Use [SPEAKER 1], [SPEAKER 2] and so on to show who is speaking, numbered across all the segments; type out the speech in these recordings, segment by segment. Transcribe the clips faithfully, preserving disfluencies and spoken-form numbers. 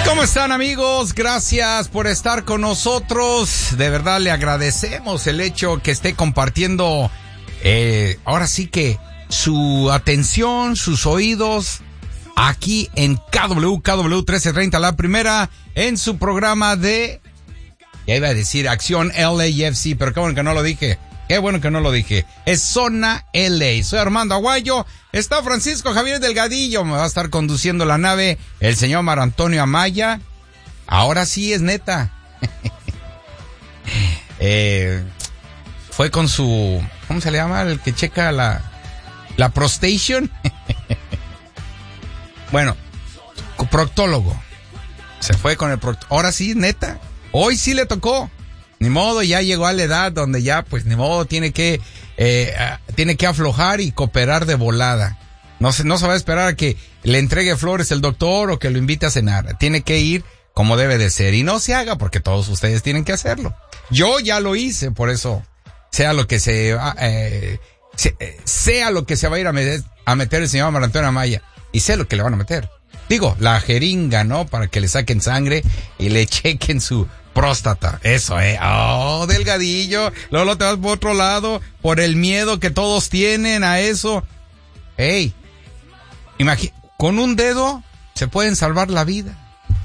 [SPEAKER 1] ¿Cómo están, amigos? Gracias por estar con nosotros. De verdad le agradecemos el hecho que esté compartiendo, eh, ahora sí que su atención, sus oídos, aquí en K W, K W trece treinta, la primera, en su programa de, ya iba a decir Acción L A F C, pero qué bueno que no lo dije. Qué bueno que no lo dije. Es Zona L A. Soy Armando Aguayo. Está Francisco Javier Delgadillo. Me va a estar conduciendo la nave el señor Mar Antonio Amaya. Ahora sí es neta. eh, fue con su... ¿Cómo se le llama? El que checa la... La prostation. Bueno, proctólogo. Se fue con el proctólogo. Ahora sí, neta. Hoy sí le tocó. Ni modo, ya llegó a la edad donde ya, pues, ni modo, tiene que, eh, tiene que aflojar y cooperar de volada. No se, no se va a esperar a que le entregue flores el doctor o que lo invite a cenar. Tiene que ir como debe de ser. Y no se haga porque todos ustedes tienen que hacerlo. Yo ya lo hice, por eso, sea lo que se, eh, se eh, sea lo que se va a ir a meter, a meter el señor Mar Antonio Amaya. Y sé lo que le van a meter. Digo, la jeringa, ¿no? Para que le saquen sangre y le chequen su próstata. Eso, eh. Oh, Delgadillo. Luego te vas por otro lado por el miedo que todos tienen a eso. Ey, imagi- con un dedo se pueden salvar la vida.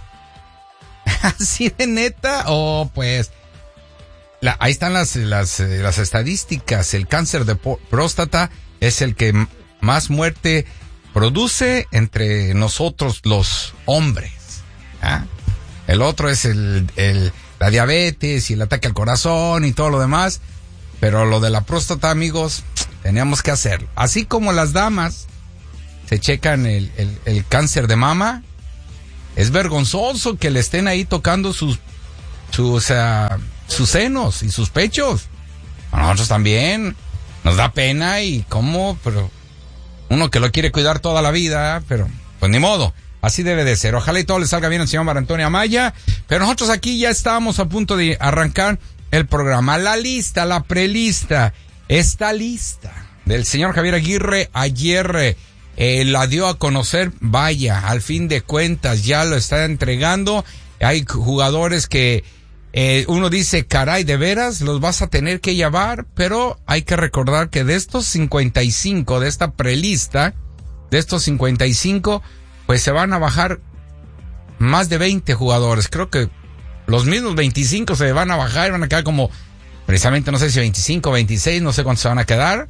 [SPEAKER 1] Así de neta. Oh, pues. La, ahí están las, las, las estadísticas. El cáncer de po- próstata es el que m- más muerte produce entre nosotros los hombres. ¿Ah? El otro es el, el, la diabetes y el ataque al corazón y todo lo demás. Pero lo de la próstata, amigos, teníamos que hacerlo. Así como las damas se checan el, el, el cáncer de mama, es vergonzoso que le estén ahí tocando sus, sus, uh, sus senos y sus pechos. A nosotros también nos da pena y cómo, pero uno que lo quiere cuidar toda la vida, pero pues ni modo. Así debe de ser. Ojalá y todo le salga bien al señor Mar Antonio Amaya. Pero nosotros aquí ya estamos a punto de arrancar el programa. La lista, la prelista, esta lista del señor Javier Aguirre ayer eh, la dio a conocer. Vaya, al fin de cuentas ya lo está entregando. Hay jugadores que eh, uno dice, caray, de veras los vas a tener que llevar. Pero hay que recordar que de estos cincuenta y cinco, de esta prelista, de estos cincuenta y cinco... pues se van a bajar más de veinte jugadores. Creo que los mismos veinticinco se van a bajar y van a quedar como, precisamente no sé si veinticinco, veintiséis, no sé cuántos se van a quedar.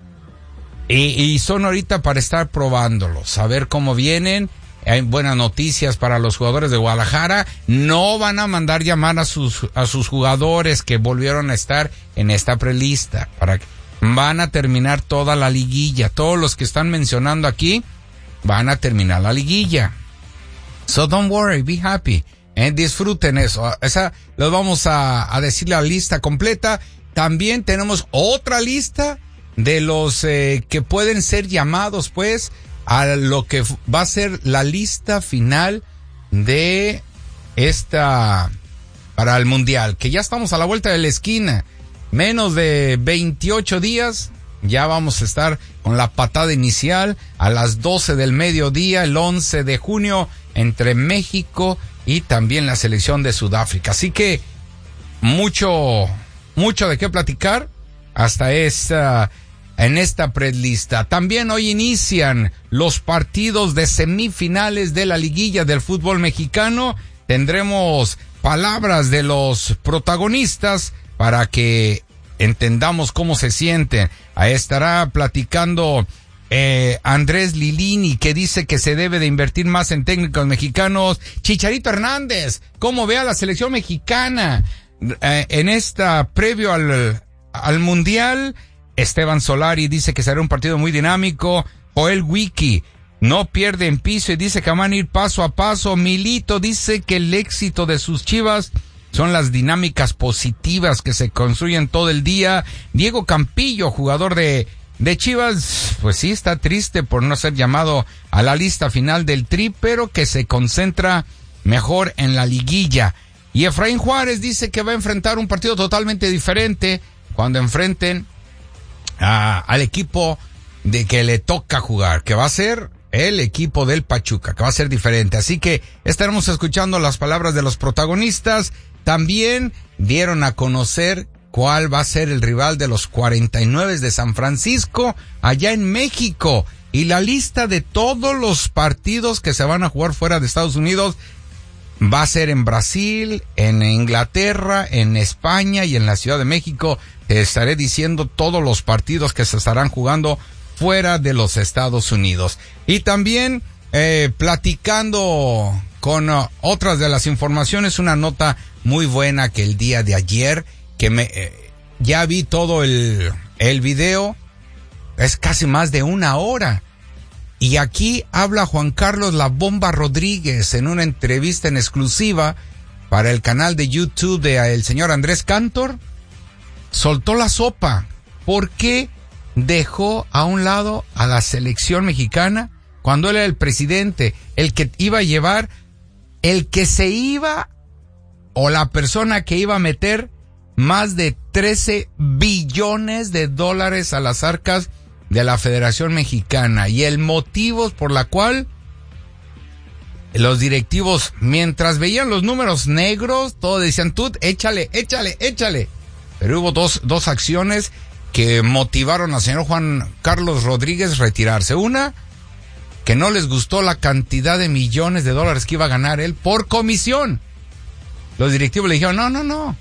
[SPEAKER 1] Y, y son ahorita para estar probándolos, a ver cómo vienen. Hay buenas noticias para los jugadores de Guadalajara. No van a mandar llamar a sus, a sus jugadores que volvieron a estar en esta prelista. Para que van a terminar toda la liguilla. Todos los que están mencionando aquí van a terminar la liguilla. So don't worry, be happy. Eh, disfruten eso. Esa, les vamos a, a decir la lista completa. También tenemos otra lista de los eh, que pueden ser llamados, pues, a lo que va a ser la lista final de esta, para el Mundial. Que ya estamos a la vuelta de la esquina. Menos de veintiocho días. Ya vamos a estar con la patada inicial a las doce del mediodía, el once de junio, entre México y también la selección de Sudáfrica. Así que mucho, mucho de qué platicar hasta esta, en esta predlista. También hoy inician los partidos de semifinales de la liguilla del fútbol mexicano. Tendremos palabras de los protagonistas para que entendamos cómo se sienten. Ahí estará platicando eh, Andrés Lilini, que dice que se debe de invertir más en técnicos mexicanos. Chicharito Hernández, cómo ve a la selección mexicana eh, en esta previo al, al Mundial. Esteban Solari dice que será un partido muy dinámico. Joel Wiki no pierde en piso y dice que van a ir paso a paso. Milito dice que el éxito de sus Chivas son las dinámicas positivas que se construyen todo el día. Diego Campillo, jugador de, de Chivas, pues sí, está triste por no ser llamado a la lista final del Tri, pero que se concentra mejor en la liguilla. Y Efraín Juárez dice que va a enfrentar un partido totalmente diferente cuando enfrenten a, al equipo de que le toca jugar, que va a ser el equipo del Pachuca, que va a ser diferente. Así que estaremos escuchando las palabras de los protagonistas. También dieron a conocer cuál va a ser el rival de los cuarenta y nueve de San Francisco allá en México. Y la lista de todos los partidos que se van a jugar fuera de Estados Unidos va a ser en Brasil, en Inglaterra, en España y en la Ciudad de México. Te estaré diciendo todos los partidos que se estarán jugando fuera de los Estados Unidos. Y también eh, platicando con uh, otras de las informaciones, una nota muy buena que el día de ayer, que me eh, ya vi todo el, el video, es casi más de una hora. Y aquí habla Juan Carlos La Bomba Rodríguez en una entrevista en exclusiva para el canal de YouTube de el señor Andrés Cantor. Soltó la sopa. ¿Por qué dejó a un lado a la selección mexicana cuando él era el presidente, el que iba a llevar, el que se iba o la persona que iba a meter más de trece billones de dólares a las arcas de la Federación Mexicana? Y el motivo por la cual los directivos, mientras veían los números negros, todos decían, tú, échale, échale, échale. Pero hubo dos, dos acciones que motivaron al señor Juan Carlos Rodríguez a retirarse. Una, que no les gustó la cantidad de millones de dólares que iba a ganar él por comisión. Los directivos le dijeron, no, no, no.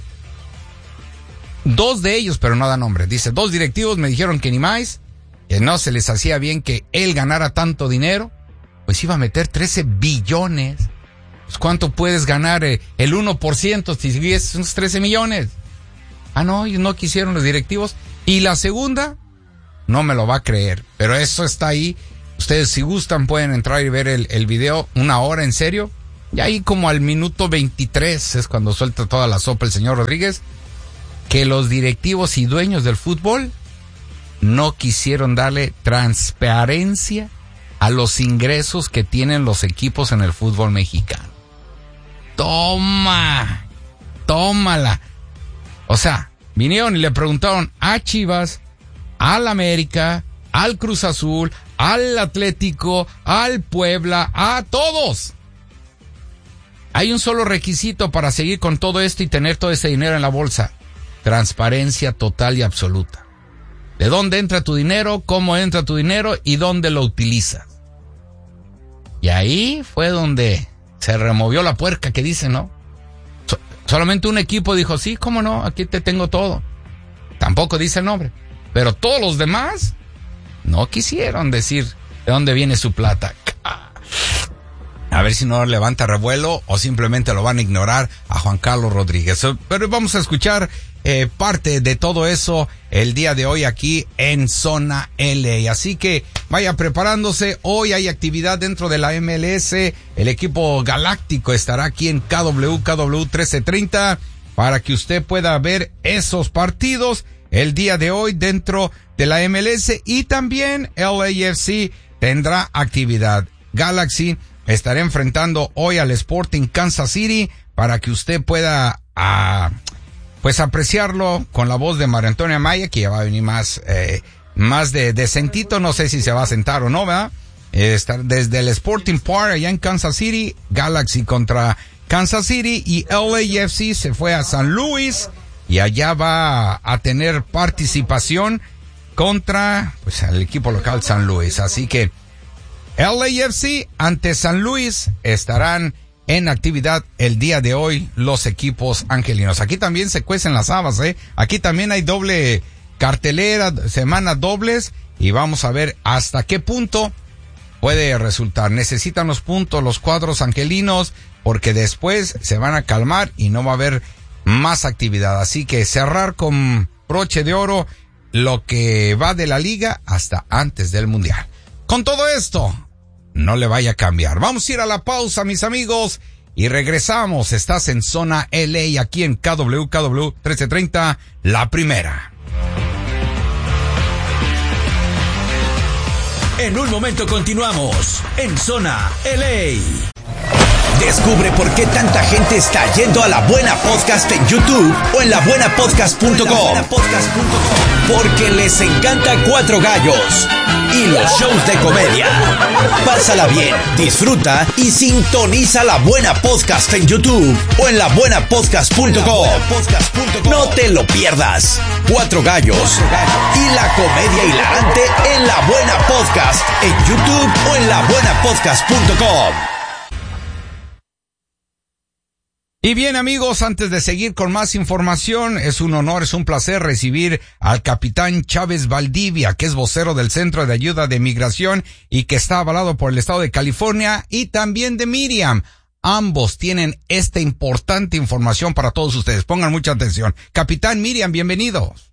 [SPEAKER 1] Dos de ellos, pero no da nombre, dice, dos directivos me dijeron que ni más, que no se les hacía bien que él ganara tanto dinero, pues iba a meter trece billones. Pues ¿cuánto puedes ganar? Eh, el uno por ciento si sigues unos trece millones. Ah, no, ellos no quisieron los directivos. Y la segunda, no me lo va a creer, pero eso está ahí. Ustedes si gustan pueden entrar y ver el, el video, una hora en serio. Y ahí como al minuto veintitrés es cuando suelta toda la sopa el señor Rodríguez, que los directivos y dueños del fútbol no quisieron darle transparencia a los ingresos que tienen los equipos en el fútbol mexicano. Toma, tómala. O sea, vinieron y le preguntaron a Chivas, al América, al Cruz Azul, al Atlético, al Puebla, a todos. Hay un solo requisito para seguir con todo esto y tener todo ese dinero en la bolsa. Transparencia total y absoluta. ¿De dónde entra tu dinero? ¿Cómo entra tu dinero? ¿Y dónde lo utilizas? Y ahí fue donde se removió la puerca que dice, ¿no? So- solamente un equipo dijo, sí, cómo no, aquí te tengo todo. Tampoco dice el nombre. Pero todos los demás no quisieron decir de dónde viene su plata. A ver si no levanta revuelo o simplemente lo van a ignorar a Juan Carlos Rodríguez. Pero vamos a escuchar eh, parte de todo eso el día de hoy aquí en Zona L A. Así que vaya preparándose. Hoy hay actividad dentro de la M L S. El equipo galáctico estará aquí en K W K W trece treinta para que usted pueda ver esos partidos el día de hoy dentro de la M L S. Y también L A F C tendrá actividad. Galaxy estará enfrentando hoy al Sporting Kansas City para que usted pueda ah, pues apreciarlo con la voz de María Antonia Maya, que ya va a venir más eh, más de decentito, no sé si se va a sentar o no, ¿verdad? Eh, estar desde el Sporting Park allá en Kansas City, Galaxy contra Kansas City, y L A F C se fue a San Luis y allá va a tener participación contra pues el equipo local San Luis. Así que L A F C ante San Luis estarán en actividad el día de hoy los equipos angelinos. Aquí también se cuecen las habas, ¿eh? Aquí también hay doble cartelera, semanas dobles, y vamos a ver hasta qué punto puede resultar. Necesitan los puntos los cuadros angelinos porque después se van a calmar y no va a haber más actividad. Así que cerrar con broche de oro lo que va de la liga hasta antes del mundial. Con todo esto, no le vaya a cambiar. Vamos a ir a la pausa, mis amigos, y regresamos. Estás en Zona L A aquí en K W K W trece treinta, la primera.
[SPEAKER 2] En un momento continuamos en Zona L A. Descubre por qué tanta gente está yendo a La Buena Podcast en YouTube o en la buena podcast punto com. Porque les encanta Cuatro Gallos y los shows de comedia. Pásala bien, disfruta y sintoniza La Buena Podcast en YouTube o en la buena podcast punto com. No te lo pierdas. Cuatro Gallos y la comedia hilarante en La Buena Podcast en YouTube o en la buena podcast punto com.
[SPEAKER 1] Y bien, amigos, antes de seguir con más información, es un honor, es un placer recibir al capitán Chávez Valdivia, que es vocero del Centro de Ayuda de Migración y que está avalado por el Estado de California, y también de Miriam. Ambos tienen esta importante información para todos ustedes. Pongan mucha atención. Capitán, Miriam, bienvenidos.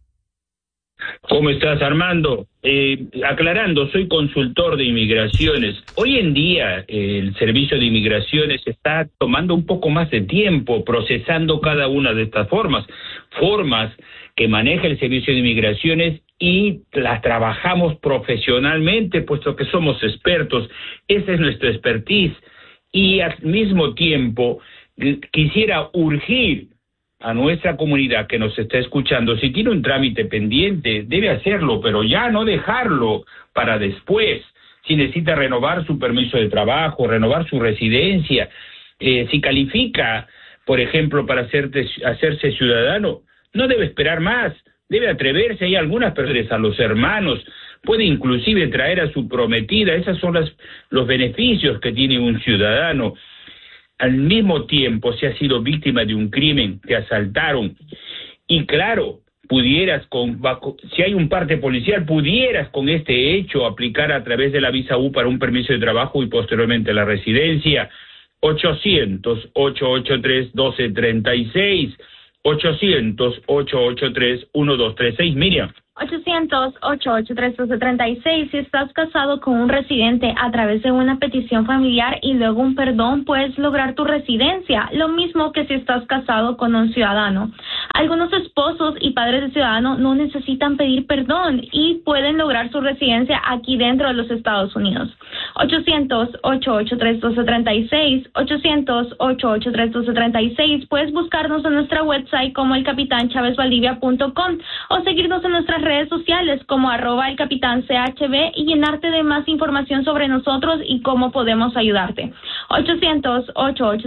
[SPEAKER 3] ¿Cómo estás, Armando? Eh, aclarando, soy consultor de inmigraciones. Hoy en día eh, el servicio de inmigraciones está tomando un poco más de tiempo procesando cada una de estas formas, formas que maneja el servicio de inmigraciones y las trabajamos profesionalmente, puesto que somos expertos. Esa es nuestra expertise. Y al mismo tiempo quisiera urgir a nuestra comunidad que nos está escuchando, si tiene un trámite pendiente, debe hacerlo, pero ya no dejarlo para después. Si necesita renovar su permiso de trabajo, renovar su residencia, eh, si califica, por ejemplo, para hacerte, hacerse ciudadano, no debe esperar más, debe atreverse. Hay algunas personas, a los hermanos, puede inclusive traer a su prometida. Esos son las, los beneficios que tiene un ciudadano. Al mismo tiempo, si has sido víctima de un crimen, te asaltaron, y claro, pudieras, con, si hay un parte policial, pudieras con este hecho aplicar a través de la visa U para un permiso de trabajo y posteriormente la residencia. ochocientos, ochocientos ochenta y tres, doce treinta y seis, ochocientos, ochocientos ochenta y tres, doce treinta y seis, Miriam.
[SPEAKER 4] ochocientos, ochocientos ochenta y tres, doce treinta y seis. Si estás casado con un residente a través de una petición familiar y luego un perdón, puedes lograr tu residencia, lo mismo que si estás casado con un ciudadano. Algunos esposos y padres de ciudadano no necesitan pedir perdón y pueden lograr su residencia aquí dentro de los Estados Unidos. ochocientos, ochocientos ochenta y tres, doce treinta y seis, ochocientos, ochocientos ochenta y tres, doce treinta y seis. Puedes buscarnos en nuestra website como el capitán chávez valdivia punto com o seguirnos en nuestras redes sociales como arroba el capitán C H B y llenarte de más información sobre nosotros y cómo podemos ayudarte. ochocientos, ochocientos ochenta y tres